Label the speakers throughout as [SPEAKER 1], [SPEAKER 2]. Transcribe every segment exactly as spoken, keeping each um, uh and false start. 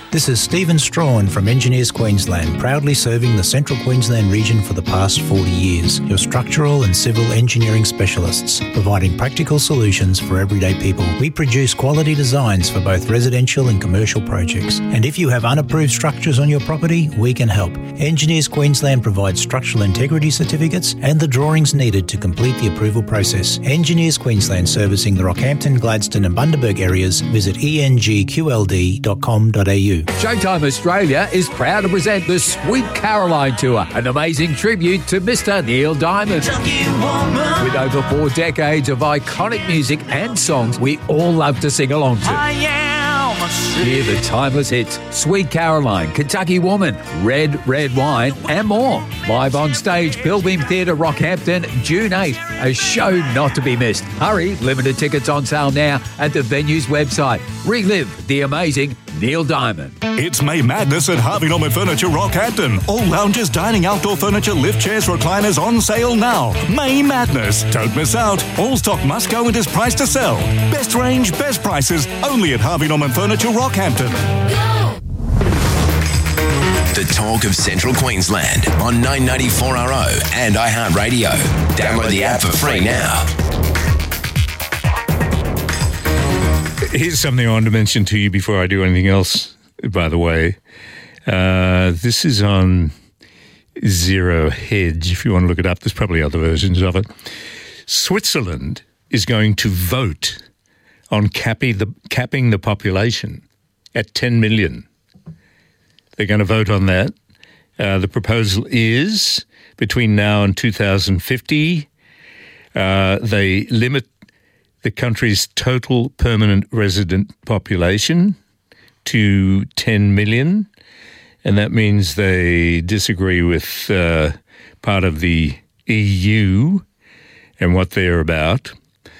[SPEAKER 1] This is Stephen Strawn from Engineers Queensland, proudly serving the Central Queensland region for the past forty years. Your structural and civil engineering specialists, providing practical solutions for everyday people. We produce quality designs for both residential and commercial projects. And if you have unapproved structures on your property, we can help. Engineers Queensland provides structural integrity certificates and the drawings needed to complete the approval process. Engineers Queensland, servicing the Rockhampton, Gladstone and Bundaberg areas. Visit e n g q l d dot com dot a u.
[SPEAKER 2] Showtime Australia is proud to present the Sweet Caroline Tour, an amazing tribute to Mister Neil Diamond. With over four decades of iconic music and songs we all love to sing along to. I am a Hear the timeless hits, Sweet Caroline, Kentucky Woman, Red, Red Wine and more. Live on stage, Pilbeam Theatre, Rockhampton, June eighth. A show not to be missed. Hurry, limited tickets on sale now at the venue's website. Relive the amazing Neil Diamond.
[SPEAKER 3] It's May Madness at Harvey Norman Furniture Rockhampton. All lounges, dining, outdoor furniture, lift chairs, recliners on sale now. May Madness. Don't miss out. All stock must go and is priced to sell. Best range, best prices, only at Harvey Norman Furniture Rockhampton.
[SPEAKER 4] The talk of Central Queensland on nine ninety-four R O and iHeartRadio. Download the app for free now.
[SPEAKER 5] Here's something I wanted to mention to you before I do anything else, by the way. Uh, this is on Zero Hedge, if you want to look it up. There's probably other versions of it. Switzerland is going to vote on capping the, capping the population at ten million. They're going to vote on that. Uh, the proposal is between now and two thousand fifty, uh, they limit the country's total permanent resident population to ten million, and that means they disagree with uh, part of the E U and what they're about.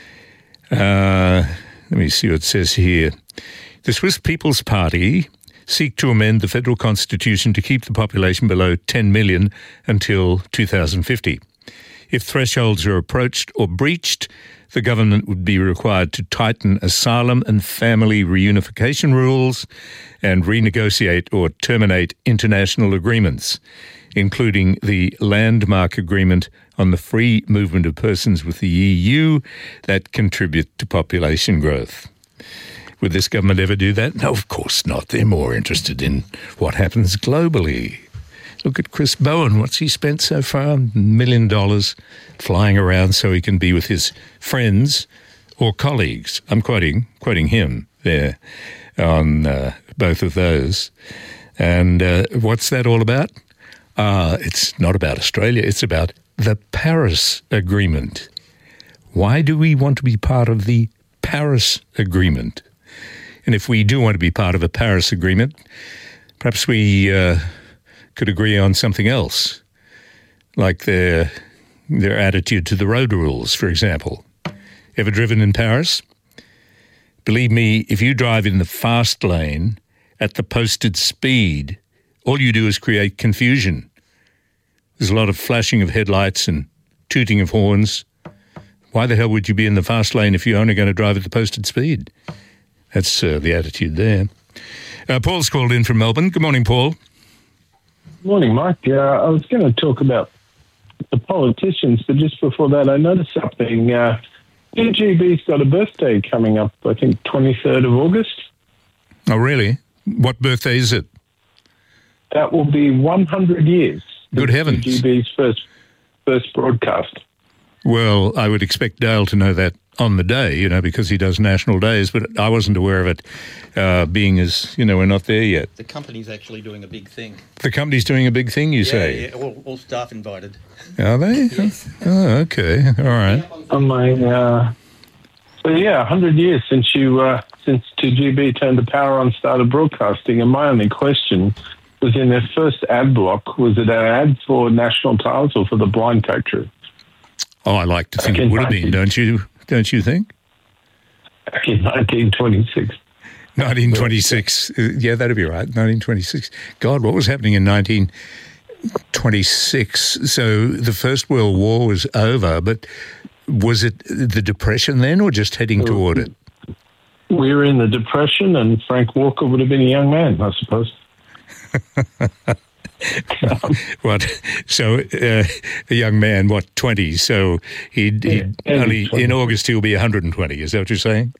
[SPEAKER 5] Uh, let me see what it says here. The Swiss People's Party seek to amend the federal constitution to keep the population below ten million until two thousand fifty. If thresholds are approached or breached, the government would be required to tighten asylum and family reunification rules and renegotiate or terminate international agreements, including the landmark agreement on the free movement of persons with the E U that contribute to population growth. Would this government ever do that? No, of course not. They're more interested in what happens globally. Look at Chris Bowen. What's he spent so far? A million dollars flying around so he can be with his friends or colleagues. I'm quoting quoting him there on uh, both of those. And uh, what's that all about? Uh, it's not about Australia. It's about the Paris Agreement. Why do we want to be part of the Paris Agreement? And if we do want to be part of a Paris Agreement, perhaps we uh, could agree on something else, like their their attitude to the road rules, for example. Ever driven in Paris? Believe me, if you drive in the fast lane at the posted speed, all you do is create confusion. There's a lot of flashing of headlights and tooting of horns. Why the hell would you be in the fast lane if you're only going to drive at the posted speed? That's uh, the attitude there. Uh, Paul's called in from Melbourne. Good morning, Paul.
[SPEAKER 6] Morning, Mike. Uh, I was going to talk about the politicians, but just before that, I noticed something. Uh, D G B's got a birthday coming up, I think twenty-third of August.
[SPEAKER 5] Oh, really? What birthday is it?
[SPEAKER 6] That will be one hundred years.
[SPEAKER 5] Good heavens.
[SPEAKER 6] D G B's first, first broadcast.
[SPEAKER 5] Well, I would expect Dale to know that on the day, you know, because he does national days, but I wasn't aware of it uh, being as, you know, we're not there yet.
[SPEAKER 7] The company's actually doing a big thing.
[SPEAKER 5] The company's doing a big thing, you
[SPEAKER 7] yeah,
[SPEAKER 5] say?
[SPEAKER 7] Yeah, all, all staff invited.
[SPEAKER 5] Are they?
[SPEAKER 7] Yes.
[SPEAKER 5] Oh, okay. All right.
[SPEAKER 6] On my, uh, so yeah, one hundred years since you, uh, since two G B turned the power on and started broadcasting, and my only question was, in their first ad block, was it an ad for National Tiles or for the blind factory?
[SPEAKER 5] Oh, I like to think it would have been, don't you? Don't you think?
[SPEAKER 6] Back in nineteen twenty-six.
[SPEAKER 5] nineteen twenty-six. Yeah, that'd be right. nineteen twenty-six. God, what was happening in nineteen twenty-six? So the First World War was over, but was it the Depression then or just heading toward it?
[SPEAKER 6] we were in the Depression, and Frank Walker would have been a young man, I suppose.
[SPEAKER 5] um, what? So uh, a young man, what, twenty? So he'd, he'd
[SPEAKER 6] yeah,
[SPEAKER 5] only
[SPEAKER 6] twenty.
[SPEAKER 5] In August he'll be one hundred twenty. Is that what you're saying?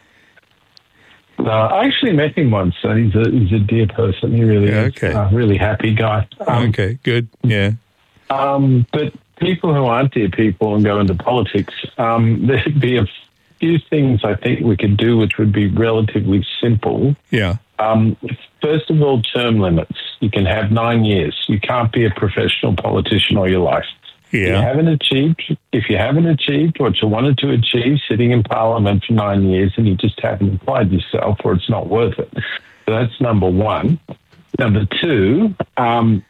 [SPEAKER 6] No, I actually met him once. So he's a he's a dear person. He really
[SPEAKER 5] Yeah,
[SPEAKER 6] is
[SPEAKER 5] okay.
[SPEAKER 6] a really happy guy. Um,
[SPEAKER 5] Okay, good. Yeah.
[SPEAKER 6] Um, but people who aren't dear people and go into politics, um, there'd be a few things I think we could do which would be relatively simple.
[SPEAKER 5] Yeah.
[SPEAKER 6] Um, first of all, term limits. You can have nine years. You can't be a professional politician all your life.
[SPEAKER 5] Yeah.
[SPEAKER 6] You haven't achieved, if you haven't achieved what you wanted to achieve sitting in Parliament for nine years and you just haven't applied yourself, or it's not worth it. So that's number one. Number two, um,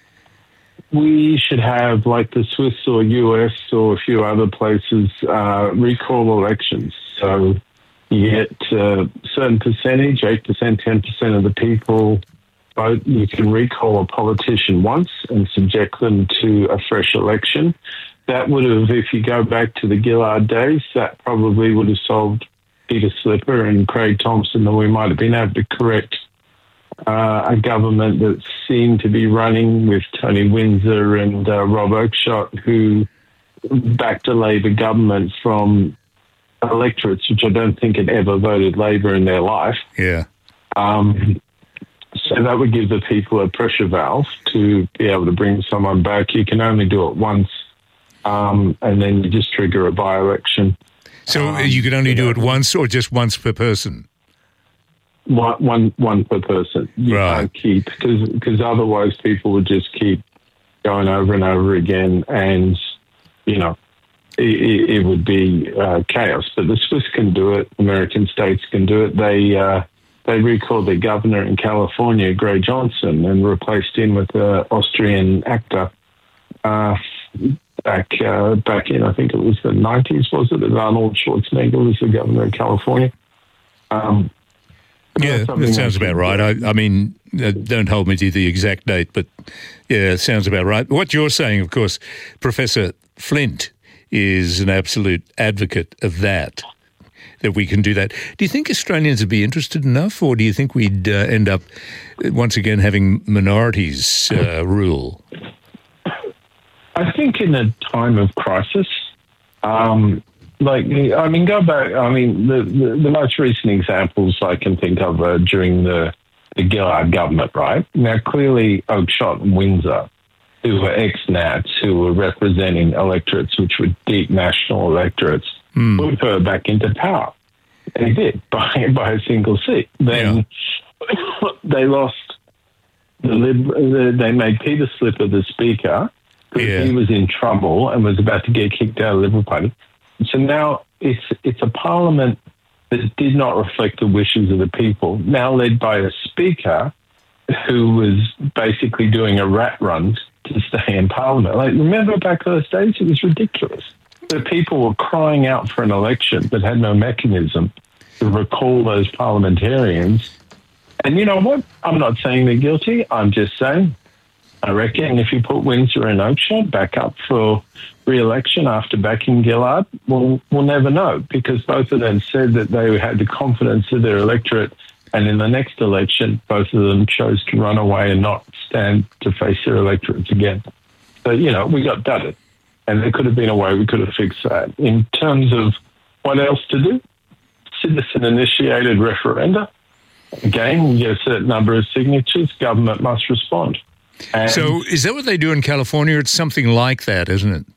[SPEAKER 6] we should have, like the Swiss or U S or a few other places, uh, recall elections. So you get a certain percentage, eight percent, ten percent of the people vote. You can recall a politician once and subject them to a fresh election. That would have, if you go back to the Gillard days, that probably would have solved Peter Slipper and Craig Thompson, and we might have been able to correct uh, a government that seemed to be running with Tony Windsor and uh, Rob Oakeshott, who backed a Labor government from electorates which I don't think had ever voted Labor in their life.
[SPEAKER 5] Yeah.
[SPEAKER 6] Um, so that would give the people a pressure valve to be able to bring someone back. You can only do it once, um, and then you just trigger a by-election.
[SPEAKER 5] So
[SPEAKER 6] Um,
[SPEAKER 5] you can only
[SPEAKER 6] you
[SPEAKER 5] do
[SPEAKER 6] know,
[SPEAKER 5] it once or just once per person?
[SPEAKER 6] One, one, one per person. You
[SPEAKER 5] Right.
[SPEAKER 6] can't keep, because otherwise people would just keep going over and over again, and, you know, it, it, it would be uh, chaos. But the Swiss can do it. American states can do it. They uh, they recalled their governor in California, Gray Johnson, and replaced him with an Austrian actor uh, back uh, back in, I think it was the nineties, was it? That Arnold Schwarzenegger was the governor of California. Um,
[SPEAKER 5] Yeah,
[SPEAKER 6] that's something
[SPEAKER 5] that sounds
[SPEAKER 6] we
[SPEAKER 5] about
[SPEAKER 6] can
[SPEAKER 5] right.
[SPEAKER 6] do.
[SPEAKER 5] I, I mean, uh, don't hold me to the exact date, but yeah, it sounds about right. What you're saying, of course, Professor Flint is an absolute advocate of that, that we can do that. Do you think Australians would be interested enough, or do you think we'd uh, end up uh, once again having minorities uh, rule?
[SPEAKER 6] I think in a time of crisis, um, like, I mean, go back, I mean, the, the, the most recent examples I can think of are during the, the Gillard government, right? Now, clearly, Oakeshott and Windsor, who were ex-Nats, who were representing electorates which were deep national electorates,
[SPEAKER 5] Mm.
[SPEAKER 6] put her back into power. They did, by, by a single seat. Then they lost, the Lib- they made Peter Slipper the Speaker, because
[SPEAKER 5] Yeah.
[SPEAKER 6] he was in trouble and was about to get kicked out of the Liberal Party. So now it's it's a parliament that did not reflect the wishes of the people, now led by a speaker who was basically doing a rat run to stay in parliament. Like, remember back those days? It was ridiculous. The people were crying out for an election but had no mechanism to recall those parliamentarians. And you know what? I'm not saying they're guilty. I'm just saying, I reckon if you put Windsor and Oakeshott back up for re-election after backing Gillard, we'll, we'll never know, because both of them said that they had the confidence of their electorate, and in the next election, both of them chose to run away and not stand to face their electorates again. So, you know, we got dudded, and there could have been a way we could have fixed that. In terms of what else to do, citizen-initiated referenda. Again, you get a certain number of signatures, government must respond. And
[SPEAKER 5] So is that what they do in California? It's something like that, isn't it?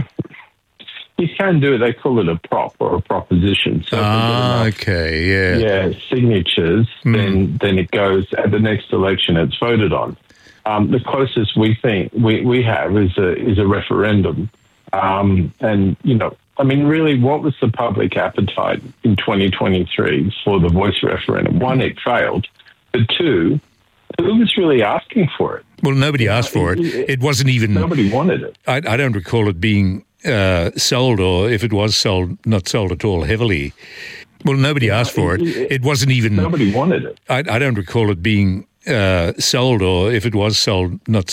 [SPEAKER 6] you can do it. They call it a prop or a proposition. So if
[SPEAKER 5] Ah,
[SPEAKER 6] they get
[SPEAKER 5] okay, yeah.
[SPEAKER 6] enough, yeah, signatures,
[SPEAKER 5] Mm.
[SPEAKER 6] then then it goes at the next election. It's voted on. Um, the closest we think we, we have is a is a referendum, um, and you know, I mean, really, what was the public appetite in twenty twenty-three for the voice referendum? One, it failed, but two, who was really asking for it?
[SPEAKER 5] Well, nobody asked for it. It wasn't even...
[SPEAKER 6] Nobody wanted it.
[SPEAKER 5] I, I don't recall it being uh, sold, or if it was sold, not sold at all heavily. Well, nobody asked for it. It wasn't even...
[SPEAKER 6] Nobody wanted it.
[SPEAKER 5] I, I don't recall it being uh, sold, or if it was sold, not